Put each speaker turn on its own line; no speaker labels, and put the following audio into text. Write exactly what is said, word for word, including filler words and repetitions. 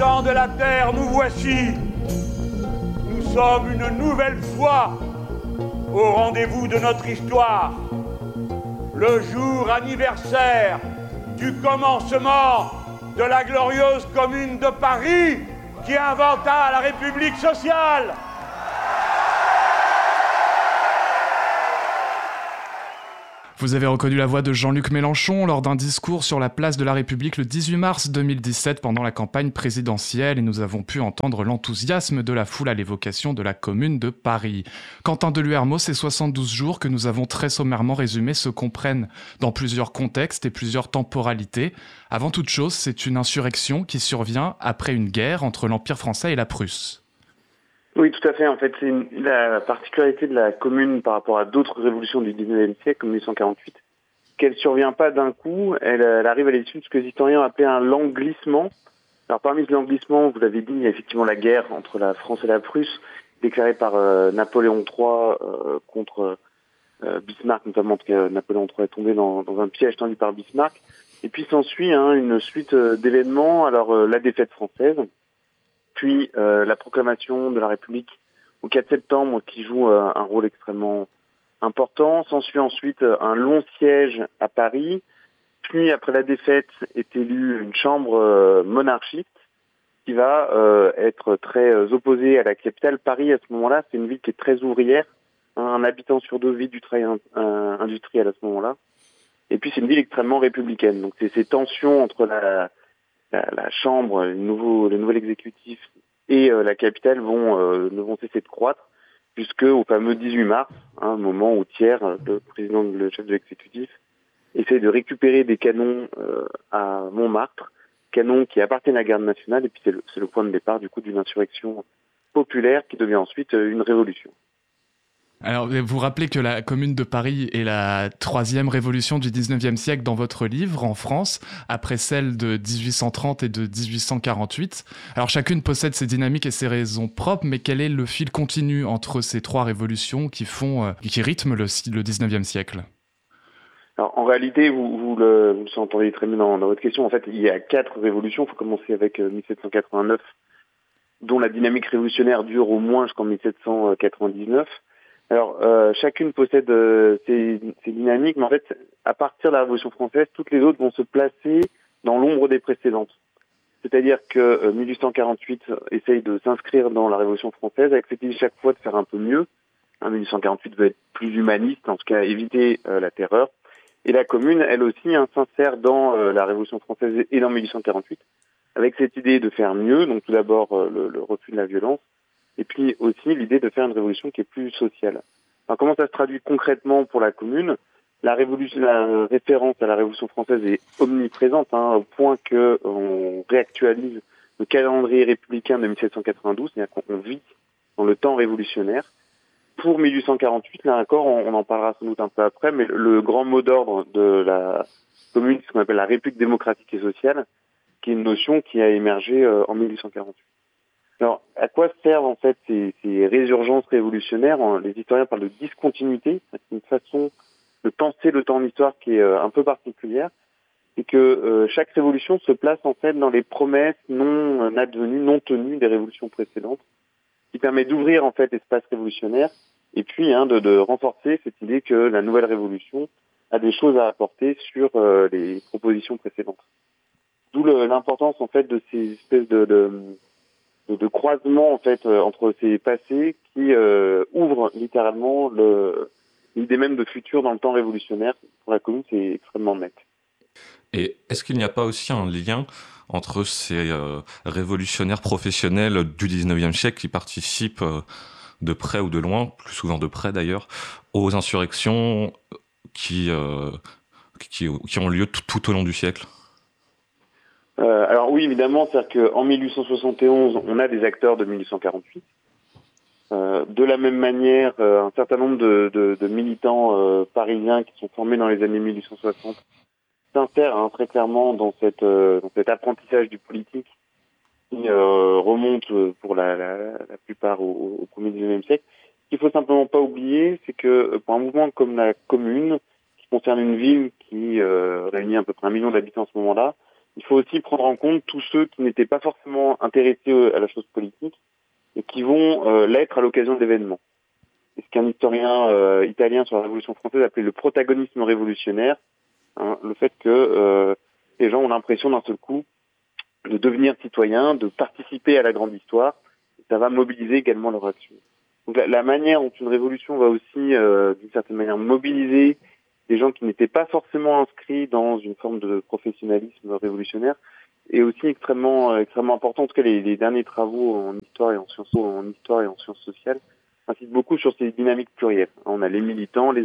habitants de la terre, nous voici. Nous sommes une nouvelle fois au rendez-vous de notre histoire. Le jour anniversaire du commencement de la glorieuse commune de Paris qui inventa la République sociale.
Vous avez reconnu la voix de Jean-Luc Mélenchon lors d'un discours sur la place de la République le dix-huit mars deux mille dix-sept pendant la campagne présidentielle et nous avons pu entendre l'enthousiasme de la foule à l'évocation de la commune de Paris. Quentin Deluermo, ces soixante-douze jours que nous avons très sommairement résumés se comprennent dans plusieurs contextes et plusieurs temporalités. Avant toute chose, c'est une insurrection qui survient après une guerre entre l'Empire français et la Prusse.
Oui, tout à fait. En fait, c'est une, la particularité de la Commune par rapport à d'autres révolutions du dix-neuvième siècle, comme dix-huit cent quarante-huit, qu'elle survient pas d'un coup. Elle, elle arrive à l'issue de ce que les historiens appellent un lent glissement. Alors, parmi ce lent glissement, vous l'avez dit, il y a effectivement la guerre entre la France et la Prusse, déclarée par euh, Napoléon trois euh, contre euh, Bismarck, notamment parce que Napoléon trois est tombé dans, dans un piège tendu par Bismarck. Et puis s'ensuit hein, une suite euh, d'événements. Alors, euh, la défaite française, puis euh, la proclamation de la République au quatre septembre qui joue euh, un rôle extrêmement important. S'ensuit ensuite euh, un long siège à Paris. Puis après la défaite est élue une chambre euh, monarchiste qui va euh, être très euh, opposée à la capitale. Paris à ce moment-là, c'est une ville qui est très ouvrière. Hein, un habitant sur deux vit du travail euh, industriel à ce moment-là. Et puis c'est une ville extrêmement républicaine. Donc c'est ces tensions entre la La, la chambre, le nouveau, le nouvel exécutif et euh, la capitale vont euh, ne vont cesser de croître jusqu'au fameux dix-huit mars, hein, moment où Thiers, le président, le chef de l'exécutif, essaie de récupérer des canons euh, à Montmartre, canons qui appartiennent à la garde nationale, et puis c'est le, c'est le point de départ du coup d'une insurrection populaire qui devient ensuite euh, une révolution.
Alors, vous rappelez que la Commune de Paris est la troisième révolution du dix-neuvième siècle dans votre livre, en France, après celle de dix-huit cent trente et de dix-huit cent quarante-huit. Alors, chacune possède ses dynamiques et ses raisons propres, mais quel est le fil continu entre ces trois révolutions qui font, euh, qui rythment le, le dix-neuvième siècle ?
Alors, en réalité, vous, vous le, vous entendez très bien dans, dans votre question. En fait, il y a quatre révolutions. Il faut commencer avec euh, mille sept cent quatre-vingt-neuf, dont la dynamique révolutionnaire dure au moins jusqu'en mille sept cent quatre-vingt-dix-neuf. Alors, euh, chacune possède euh, ses, ses dynamiques, mais en fait, à partir de la Révolution française, toutes les autres vont se placer dans l'ombre des précédentes. C'est-à-dire que euh, mille huit cent quarante-huit essaye de s'inscrire dans la Révolution française, avec cette idée chaque fois de faire un peu mieux. Hein, mille huit cent quarante-huit veut être plus humaniste, en tout cas éviter euh, la terreur. Et la Commune, elle aussi, hein, s'insère dans euh, la Révolution française et dans mille huit cent quarante-huit, avec cette idée de faire mieux, donc tout d'abord euh, le, le refus de la violence, et puis aussi l'idée de faire une révolution qui est plus sociale. Alors comment ça se traduit concrètement pour la Commune ? La, révolution, la référence à la Révolution française est omniprésente, hein, au point qu'on réactualise le calendrier républicain de mille sept cent quatre-vingt-douze, c'est-à-dire qu'on vit dans le temps révolutionnaire. Pour mille huit cent quarante-huit, là encore, on, on en parlera sans doute un peu après, mais le grand mot d'ordre de la Commune, c'est ce qu'on appelle la République démocratique et sociale, qui est une notion qui a émergé euh, en mille huit cent quarante-huit. Alors, à quoi servent en fait ces, ces résurgences révolutionnaires ? Les historiens parlent de discontinuité, c'est une façon de penser le temps en histoire qui est euh, un peu particulière, et que euh, chaque révolution se place en fait dans les promesses non euh, advenues, non tenues des révolutions précédentes, qui permet d'ouvrir en fait l'espace révolutionnaire, et puis hein, de, de renforcer cette idée que la nouvelle révolution a des choses à apporter sur euh, les propositions précédentes. D'où le, l'importance en fait de ces espèces de, de De, de croisement en fait euh, entre ces passés qui euh, ouvrent littéralement le, l'idée même de futur dans le temps révolutionnaire. Pour la Commune, c'est extrêmement net.
Et est-ce qu'il n'y a pas aussi un lien entre ces euh, révolutionnaires professionnels du dix-neuvième siècle qui participent euh, de près ou de loin, plus souvent de près d'ailleurs, aux insurrections qui, euh, qui, qui ont lieu tout, tout au long du siècle ?
Euh, alors oui, évidemment, c'est-à-dire qu'en mille huit cent soixante et onze, on a des acteurs de mille huit cent quarante-huit. Euh, de la même manière, euh, un certain nombre de, de, de militants euh, parisiens qui sont formés dans les années mille huit cent soixante s'insèrent hein, très clairement dans, cette, euh, dans cet apprentissage du politique qui euh, remonte pour la, la, la plupart au, au premier dix-neuvième siècle. Ce qu'il faut simplement pas oublier, c'est que pour un mouvement comme la Commune, qui concerne une ville qui euh, réunit à peu près un million d'habitants à ce moment-là, il faut aussi prendre en compte tous ceux qui n'étaient pas forcément intéressés à la chose politique et qui vont euh, l'être à l'occasion d'événements. C'est ce qu'un historien euh, italien sur la Révolution française appelait le protagonisme révolutionnaire, hein, le fait que euh, les gens ont l'impression d'un seul coup de devenir citoyens, de participer à la grande histoire, et ça va mobiliser également leur action. Donc la, la manière dont une révolution va aussi, euh, d'une certaine manière, mobiliser des gens qui n'étaient pas forcément inscrits dans une forme de professionnalisme révolutionnaire est aussi extrêmement, euh, extrêmement important. En tout cas, les, les derniers travaux en histoire et en sciences, en histoire et en sciences sociales insistent beaucoup sur ces dynamiques plurielles. On a les militants, les